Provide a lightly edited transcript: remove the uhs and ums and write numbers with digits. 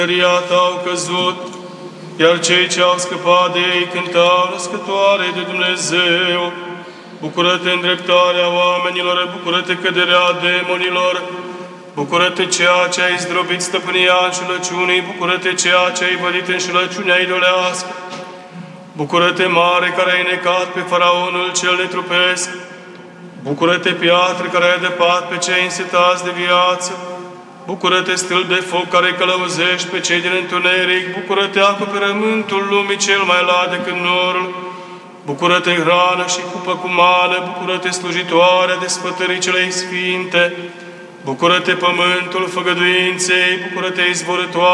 ta au căzut, iar cei ce au scăpat de ei cântau născătoare de Dumnezeu. Bucură-te îndreptarea oamenilor, bucură-te căderea demonilor, bucură-te ceea ce ai zdrobit stăpânia înșelăciunii, bucură-te ceea ce ai vădit înșelăciunea idolească. Bucură-te mare care ai necat pe faraonul cel netrupesc, bucură-te piatră care ai adăpat pe cei însetați de viață, bucură-te stâlp de foc care călăuzești pe cei din întuneric, bucură-te acoperământul lumii cel mai lat decât norul, bucură-te hrană și cupă cu mană, bucură-te slujitoarea despătării celei sfinte, bucură-te pământul făgăduinței, bucură-te izvorătoare